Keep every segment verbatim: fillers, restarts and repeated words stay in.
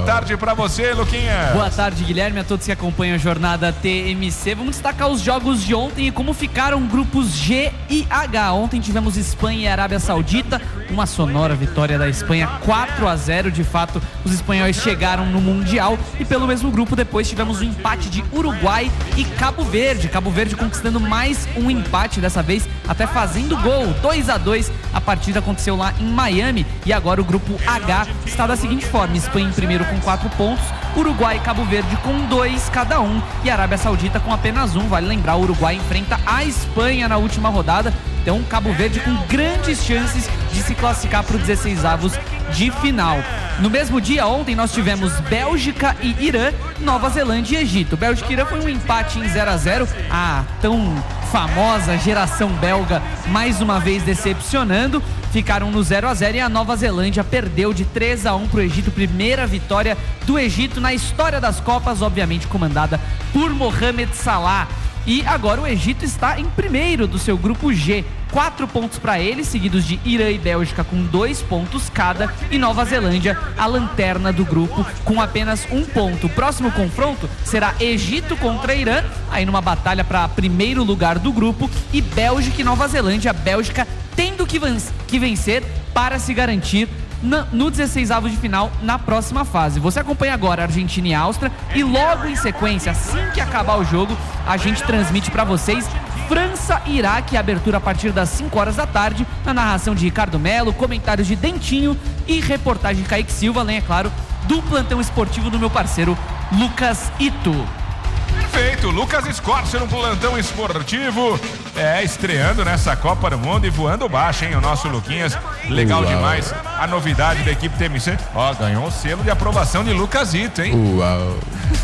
tarde pra você, Luquinha. Boa tarde, Guilherme, a todos que acompanham a jornada T M C. Vamos destacar os jogos de ontem e como ficaram grupos G e H. Ontem tivemos Espanha e Arábia Saudita, uma sonora vitória da Espanha, quatro a zero. De fato, os espanhóis chegaram no Mundial. E pelo mesmo grupo, depois tivemos o empate de Uruguai e Cabo Verde. Cabo Verde conquistando mais um empate, dessa vez até fazendo gol, dois a dois. A partida aconteceu lá em Miami. E agora o grupo H está da seguinte forma: Espanha em primeiro com quatro pontos, Uruguai e Cabo Verde com dois cada um e Arábia Saudita com apenas um. Vale lembrar, o Uruguai enfrenta a Espanha na última rodada, então Cabo Verde com grandes chances de se classificar para os dezesseis avos de final. No mesmo dia, ontem, nós tivemos Bélgica e Irã, Nova Zelândia e Egito. Bélgica e Irã foi um empate em zero a zero, a tão famosa geração belga mais uma vez decepcionando, ficaram no zero a zero e a Nova Zelândia perdeu de três a um para o Egito, primeira vitória do Egito na história das Copas, obviamente comandada por Mohamed Salah. E agora o Egito está em primeiro do seu grupo G, quatro pontos para ele, seguidos de Irã e Bélgica com dois pontos cada, e Nova Zelândia, a lanterna do grupo, com apenas um ponto. O próximo confronto será Egito contra Irã, aí numa batalha para primeiro lugar do grupo, e Bélgica e Nova Zelândia, Bélgica tendo que, que vencer para se garantir no dezesseis avos de final na próxima fase. Você acompanha agora Argentina e Áustria e logo em sequência, assim que acabar o jogo, a gente transmite para vocês França e Iraque, abertura a partir das cinco horas da tarde, na narração de Ricardo Melo, comentários de Dentinho e reportagem de Kaique Silva, além, é claro, do plantão esportivo do meu parceiro Lucas Ito. Perfeito, Lucas Escorcio no plantão esportivo, é, estreando nessa Copa do Mundo e voando baixo, hein, o nosso Luquinhas, legal Uau. demais, a novidade da equipe T M C, ó, ganhou o selo de aprovação de Lucasito, hein. Uau.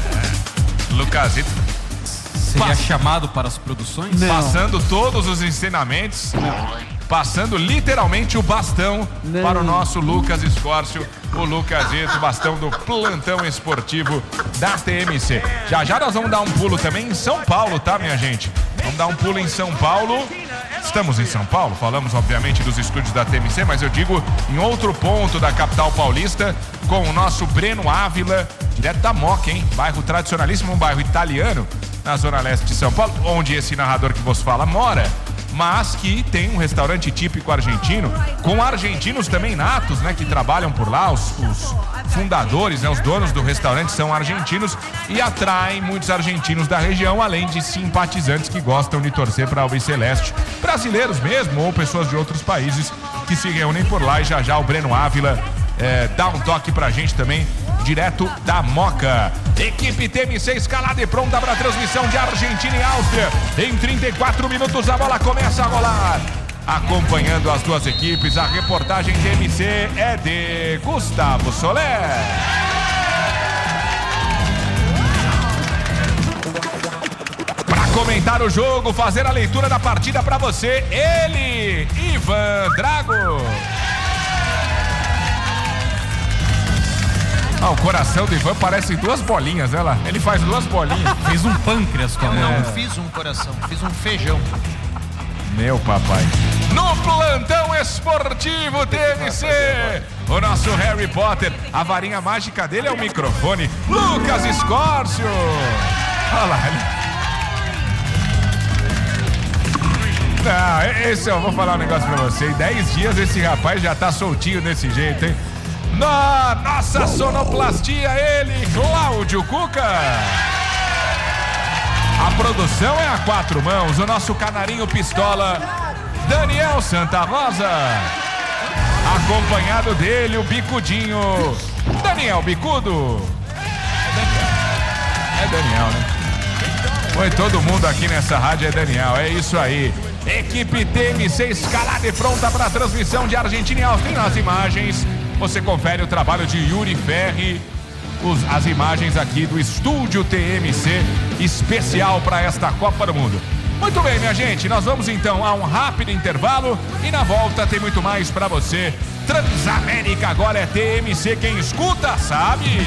É, Lucasito. Seria Pass... chamado para as produções? Não. Passando todos os ensinamentos, Não. passando literalmente o bastão Não. para o nosso Lucas Escorcio, o Lucasito, bastão do plantão esportivo da T M C. Já já nós vamos dar um pulo também em São Paulo, tá, minha gente? Vamos dar um pulo em São Paulo. Estamos em São Paulo, falamos obviamente dos estúdios da T M C, mas eu digo em outro ponto da capital paulista, com o nosso Breno Ávila, direto da Moca, hein? Bairro tradicionalíssimo, um bairro italiano, na zona leste de São Paulo, onde esse narrador que vos fala mora, mas que tem um restaurante típico argentino, com argentinos também natos, né, que trabalham por lá, os, os fundadores, né, os donos do restaurante são argentinos e atraem muitos argentinos da região, além de simpatizantes que gostam de torcer para o Albiceleste, brasileiros mesmo, ou pessoas de outros países que se reúnem por lá, e já já o Breno Ávila é, dá um toque pra gente também, direto da Moca. Equipe T M C escalada e pronta para a transmissão de Argentina e Áustria. Em trinta e quatro minutos a bola começa a rolar. Acompanhando as duas equipes, a reportagem T M C é de Gustavo Soler. Para comentar o jogo, fazer a leitura da partida para você, ele, Ivan Drago. Ah, o coração do Ivan parece duas bolinhas, né, lá? Ele faz duas bolinhas. Fiz um pâncreas com a mão. Não, não fiz um coração, fiz um feijão. Meu papai. No plantão esportivo T M C, o nosso Harry Potter, a varinha mágica dele é o microfone, Lucas Escorcio. Olha lá. Não, esse eu vou falar um negócio pra você. Em dez dias esse rapaz já tá soltinho desse jeito, hein? Na nossa sonoplastia, ele, Cláudio Cuca. A produção é a quatro mãos, o nosso canarinho pistola, Daniel Santa Rosa. Acompanhado dele, o bicudinho, Daniel Bicudo. É Daniel, né? Foi todo mundo aqui nessa rádio, é Daniel, é isso aí. Equipe T M C escalada e pronta para a transmissão de Argentina e Áustria. Nas imagens você confere o trabalho de Yuri Ferri, os, as imagens aqui do estúdio T M C especial para esta Copa do Mundo. Muito bem, minha gente, nós vamos então a um rápido intervalo e na volta tem muito mais para você. Transamérica agora é T M C, quem escuta sabe.